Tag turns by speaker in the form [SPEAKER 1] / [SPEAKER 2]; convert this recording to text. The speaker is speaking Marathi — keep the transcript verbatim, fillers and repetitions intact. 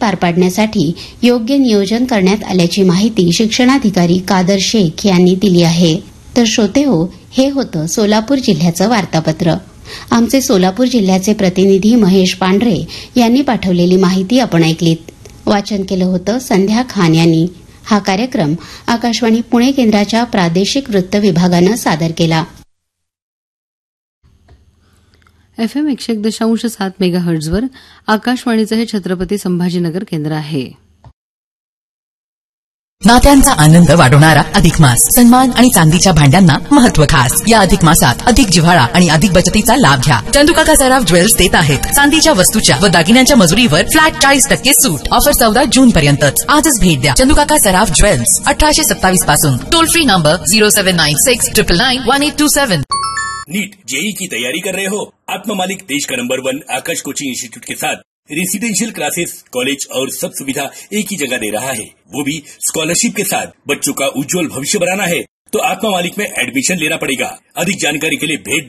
[SPEAKER 1] पार पाडण्यासाठी योग्य नियोजन करण्यात आल्याची माहिती शिक्षणाधिकारी कादर शेख यांनी दिली आहे. तर श्रोतेहो, हे होतं सोलापूर जिल्ह्याचं वार्तापत्र. आमचे सोलापूर जिल्ह्याचे प्रतिनिधी महेश पांढरे यांनी पाठवलेली माहिती आपण ऐकलीत. वाचन केलं होतं संध्या खान यांनी. हा कार्यक्रम आकाशवाणी पुणे केंद्राच्या प्रादेशिक वृत्त विभागानं सादर केला.
[SPEAKER 2] एफ एम एकशे एक दशांश सात मेगा हर्ट्झवर आकाशवाणीचं हे छत्रपती संभाजीनगर केंद्र आहे.
[SPEAKER 3] नात्यांचा आनंद वाढवणारा अधिक मास. सन्मान आणि चांदीच्या भांड्यांना महत्व खास. या अधिक मासात अधिक जिव्हाळा आणि अधिक बचतीचा लाभ घ्या. चंदुकाका सराफ ज्वेल्स देत आहेत चांदीच्या वस्तूच्या व दागिन्यांच्या मजुरीवर फ्लॅट चाळीस टक्के सूट. ऑफर चौदा जून पर्यंतच. आजच भेट द्या चंदुकाका सराफ ज्वेल्स, अठराशे सत्तावीस पासून. Toll free number zero seven nine six triple nine one eight to seven.
[SPEAKER 4] NEET JEE की तैयारी कर रहे हो? आत्मा मालिक देश का नंबर वन आकाश कोचिंग इंस्टीट्यूट के साथ रेसिडेंशियल क्लासेस, कॉलेज और सब सुविधा एक ही जगह दे रहा है, वो भी स्कॉलरशिप के साथ. बच्चों का उज्जवल भविष्य बनाना है तो आत्मा मालिक में एडमिशन लेना पड़ेगा. अधिक जानकारी के लिए भेंट